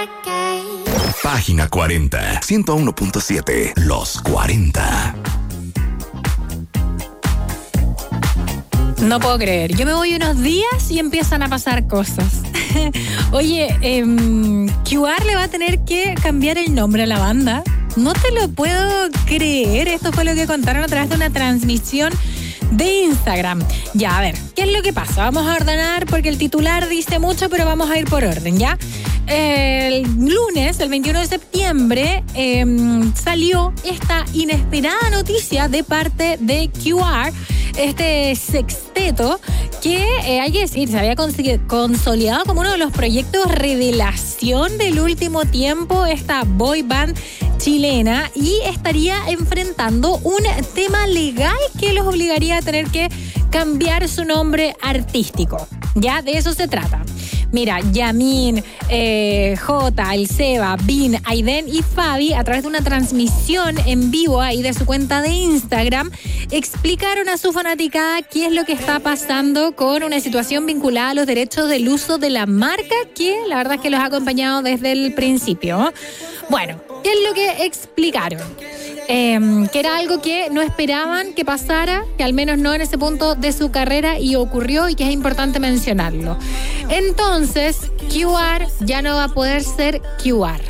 Página 40, 101.7, Los 40. No puedo creer. Yo me voy unos días y empiezan a pasar cosas. Oye, QR le va a tener que cambiar el nombre a la banda. No te lo puedo creer. Esto fue lo que contaron a través de una transmisión de Instagram. Ya, a ver, ¿qué es lo que pasa? Vamos a ordenar porque el titular dice mucho, pero vamos a ir por orden, ¿ya? El lunes, el 21 de septiembre, salió esta inesperada noticia de parte de QR, este sexteto que, hay que decir, se había consolidado como uno de los proyectos revelación del último tiempo, esta boy band chilena, y estaría enfrentando un tema legal que los obligaría a tener que cambiar su nombre artístico. Ya, de eso se trata. Mira, Yamin, J, el Seba, Bin, Aiden y Fabi, a través de una transmisión en vivo ahí de su cuenta de Instagram, explicaron a su fanaticada qué es lo que está pasando con una situación vinculada a los derechos del uso de la marca, que la verdad es que los ha acompañado desde el principio. Bueno, ¿qué es lo que explicaron? Que era algo que no esperaban que pasara, que al menos no en ese punto de su carrera, y ocurrió, y que es importante mencionarlo. Entonces, QR ya no va a poder ser QR.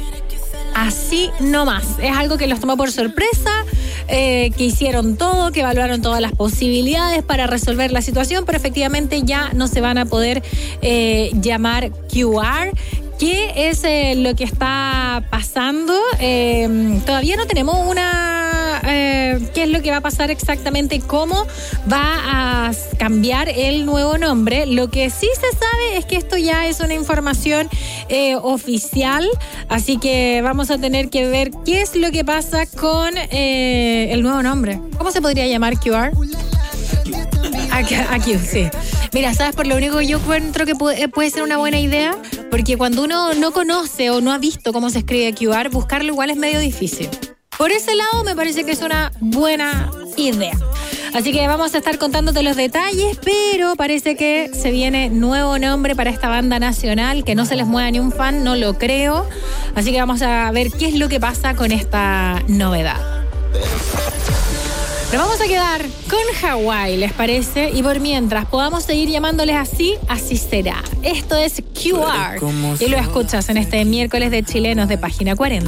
Así nomás. Es algo que los tomó por sorpresa, que hicieron todo, que evaluaron todas las posibilidades para resolver la situación, pero efectivamente ya no se van a poder llamar QR. ¿Qué es lo que está pasando? Todavía no tenemos qué es lo que va a pasar exactamente, cómo va a cambiar el nuevo nombre. Lo que sí se sabe es que esto ya es una información oficial, así que vamos a tener que ver qué es lo que pasa con el nuevo nombre. ¿Cómo se podría llamar QR? Aquí, sí. Mira, ¿sabes? Por lo único que yo encuentro que puede ser una buena idea, porque cuando uno no conoce o no ha visto cómo se escribe QR, buscarlo igual es medio difícil. Por ese lado me parece que es una buena idea. Así que vamos a estar contándote los detalles, pero parece que se viene nuevo nombre para esta banda nacional, que no se les mueva ni un fan, no lo creo. Así que vamos a ver qué es lo que pasa con esta novedad. Nos vamos a quedar con Hawái, ¿les parece? Y por mientras podamos seguir llamándoles así, así será. Esto es QR y lo escuchas en este miércoles de Chilenos de Página 40.